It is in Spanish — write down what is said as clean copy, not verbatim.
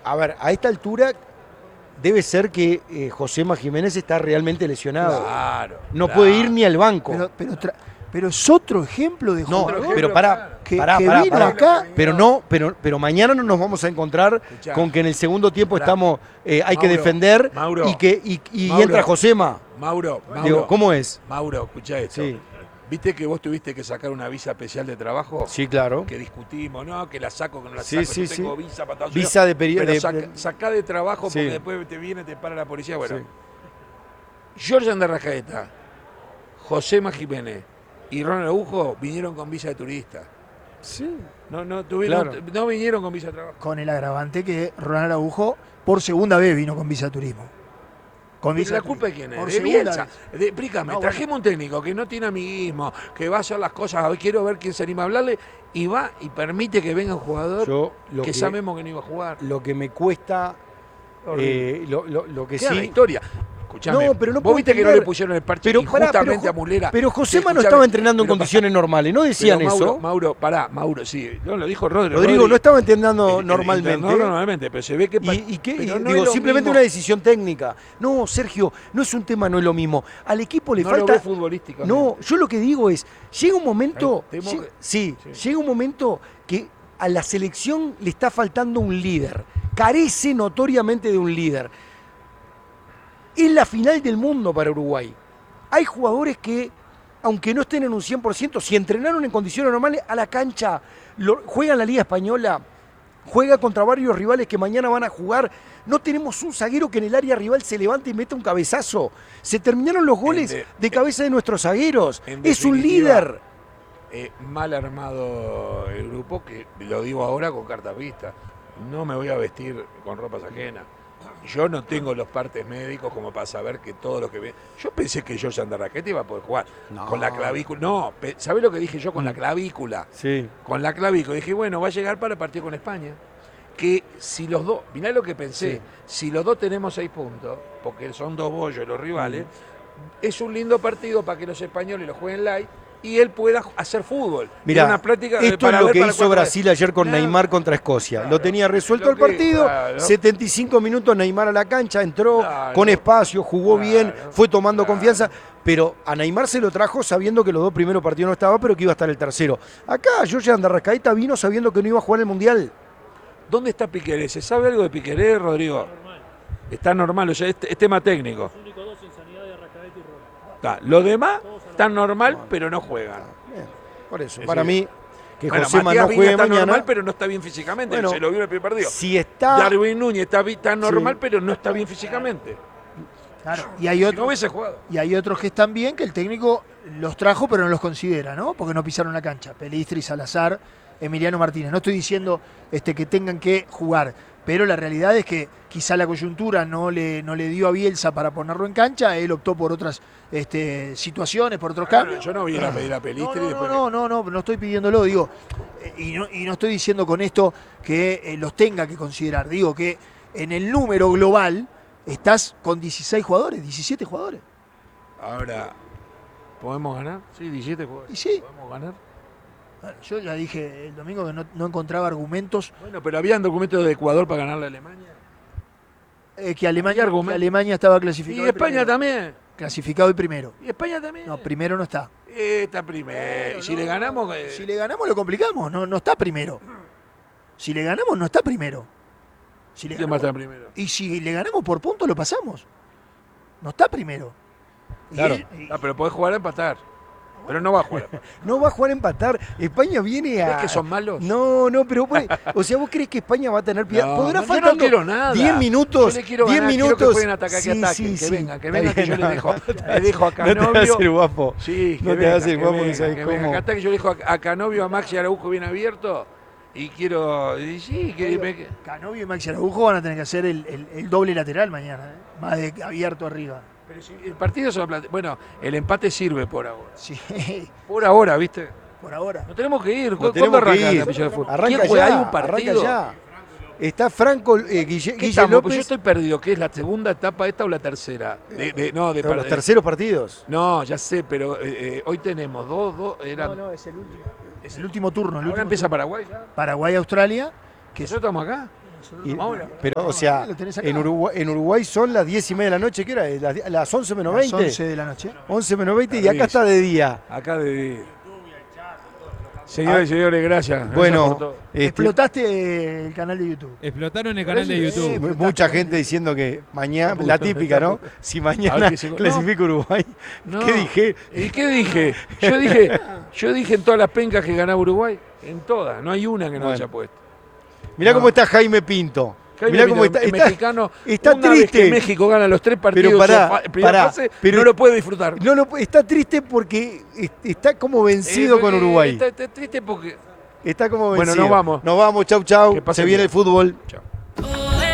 A ver, a esta altura debe ser que Josema Jiménez está realmente lesionado. Claro. No puede ir ni al banco. Pero es otro ejemplo de No, jugador pero pará, que pará. vino acá. Pero mañana no nos vamos a encontrar con que en el segundo tiempo estamos, hay que defender Mauro, y entra Josema. Mauro, Digo, ¿cómo es? Mauro, escuchá esto. Sí. ¿Viste que vos tuviste que sacar una visa especial de trabajo? Sí, claro. Que discutimos, no, que la saco, que no la Sí, saco, sí, yo tengo sí. visa para todo. Visa de periodo. Pero sacá de trabajo Sí. porque después te viene, te para la policía. Bueno, Sí. Jorge de Arrascaeta, Josema Jiménez y Ronald Araujo vinieron con visa de turista. Sí. No vinieron con visa de trabajo. Con el agravante que Ronald Araujo por segunda vez vino con visa turismo. Con visa ¿La turismo. culpa de quién es? Por De segunda Bielsa. vez. Explícame, No, trajimos un técnico que no tiene amiguismo, que va a hacer las cosas, a ver, quiero ver quién se anima a hablarle, y va y permite que venga un jugador que sabemos que no iba a jugar. Lo que me cuesta, lo que Queda sí... la historia. Escuchame, No, pero no vos puedo viste que no entender. le pusieron el parche Pero pará, injustamente a Mulera. Pero Josema no Escuchame, estaba entrenando en pero condiciones normales, ¿no decían pero eso? Mauro, sí, no, lo dijo Rodrigo no estaba entrenando normalmente. No, normalmente, pero se ve que... ¿Y qué? pero no Digo, es lo simplemente mismo. una decisión técnica. No, Sergio, no es un tema, no es lo mismo. Al equipo le No falta... lo ve futbolísticamente. No, yo lo que digo es, llega un momento... Tenemos que- sí, llega un momento que a la selección le está faltando un líder. Carece notoriamente de un líder. Es la final del mundo para Uruguay. Hay jugadores que, aunque no estén en un 100%, si entrenaron en condiciones normales, a la cancha, juegan la Liga Española, juega contra varios rivales que mañana van a jugar. No tenemos un zaguero que en el área rival se levante y meta un cabezazo. Se terminaron los goles de cabeza de nuestros zagueros. Es un líder. Mal armado el grupo, que lo digo ahora con cartas vistas. No me voy a vestir con ropas ajenas. Yo no tengo los partes médicos como para saber que todo lo que ve. Yo pensé que Jorge Arrascaeta iba a poder jugar con la clavícula. No, ¿sabés lo que dije yo con la clavícula? Sí. Con la clavícula. Dije, bueno, va a llegar para el partido con España. Que si los dos, mirá lo que pensé, si los dos tenemos 6 puntos, porque son dos bollos los rivales, es un lindo partido para que los españoles lo jueguen light y él pueda hacer fútbol. Mirá, una práctica esto es lo que hizo Brasil ayer con Neymar contra Escocia. Claro, lo tenía resuelto el lo que- partido, claro. 75 minutos Neymar a la cancha, entró Claro. con espacio, jugó bien, Claro. fue tomando Claro. confianza, pero a Neymar se lo trajo sabiendo que los dos primeros partidos no estaba, pero que iba a estar el tercero. Acá Jorge Arrascaeta vino sabiendo que no iba a jugar el Mundial. ¿Dónde está Piqueré? ¿Se sabe algo de Piqueré, Rodrigo? Está normal, o sea, es tema técnico. Los únicos dos en sanidad de Arrascaeta y Roca. Está. Los demás están normal, pero no juegan. Bien, por eso, Es para decir, mí, que Bueno, Josema Matías no Viña juegue está mañana. normal, pero no está bien físicamente. Bueno, se lo vio en el primer partido. Si está... Darwin Núñez está normal, pero no está bien físicamente. Claro, y hay Si no otro, hubiese jugado. y hay otros que están bien, que el técnico los trajo, pero no los considera, ¿no? Porque no pisaron la cancha. Pelistri, Salazar, Emiliano Martínez. No estoy diciendo que tengan que jugar, pero la realidad es que quizá la coyuntura no le dio a Bielsa para ponerlo en cancha. Él optó por otras situaciones, por otros cambios. Yo no voy a ir a pedir a Pelistri y después. No estoy pidiéndolo, digo, y no estoy diciendo con esto que los tenga que considerar, digo que en el número global estás con 16 jugadores, 17 jugadores. Ahora, ¿podemos ganar? Sí, 17 jugadores. Y sí. ¿Podemos ganar? Yo ya dije el domingo que no encontraba argumentos Bueno, pero habían documentos de Ecuador para ganarle a Alemania. que Alemania estaba Y clasificado. España también. Clasificado y primero. Y España también. No, primero no está. Está primero. Y si le ganamos. Si le ganamos lo complicamos, no está primero. Si le ganamos no está primero. Si le ¿Quién va a ganamos- estar primero? Y si le ganamos por punto lo pasamos. No está primero. Y Claro. Pero podés jugar a empatar. Pero no va a jugar. No va a jugar a empatar. España viene a... ¿Crees que son malos? No, pero o sea, ¿vos crees que España va a tener piedad? No, ¿Podrá yo faltar no quiero nada. 10 minutos? Yo le quiero 10 ganar, minutos. quiero que jueguen ataque, Sí, que ataquen, sí, que sí. vengan, Está que yo bien, le dejo a No te Canovio. hagas el guapo. Sí, No te venga, hagas el guapo, que venga, sabes que venga, cómo. que ataque. Yo le dejo a Canovio, a Maxi Araujo bien abierto. Y quiero. Y sí, que. Canovio y Maxi Araujo van a tener que hacer el doble lateral mañana, más de abierto arriba. Pero si el partido se va a plantear. Bueno, el empate sirve por ahora. Sí, Por ahora, ¿viste? por ahora. No tenemos que ir. No ¿Cuándo tenemos que arranca ir. la pilla de fútbol? Arranca ¿Quién juega? ya, ¿Hay un partido? arranca ya. Está Franco, ¿Qué Guille estamos? López. Pues yo estoy perdido. ¿Qué es la segunda etapa esta o la tercera? Pero los terceros partidos. No, ya sé, pero hoy tenemos dos. Eran, No, es el último. Es el último turno. ahora empieza Paraguay ya. Paraguay-Australia. Que ¿Nosotros estamos acá? Pero, o sea, Lo tenés acá. en Uruguay son las 10:30 de la noche, ¿qué era? Las 11 menos 20. Las 11 de la noche. 11 menos 20 y acá está de día. Acá de... Señores y señores, gracias. Bueno, Gracias por todo. Explotaste el canal de YouTube. Explotaron el canal de YouTube. Mucha gente diciendo que mañana, la típica, ¿no? Si mañana clasifica Uruguay, No. ¿qué dije? ¿Y qué dije? Yo dije en todas las pencas que ganaba Uruguay. En todas. No hay una que no Bueno. haya puesto. Mirá No. cómo está Jaime Pinto. Jaime Mirá Pinto, cómo está. el mexicano, está una vez triste. que México gana los 3 partidos Pero pará, en primera pará, fase, pero- no lo puede disfrutar. No, está triste porque está como vencido con Uruguay. Está triste porque... Está como Bueno, vencido. nos vamos. Nos vamos, chau, chau. Que Se pasen viene bien. el fútbol. Chao.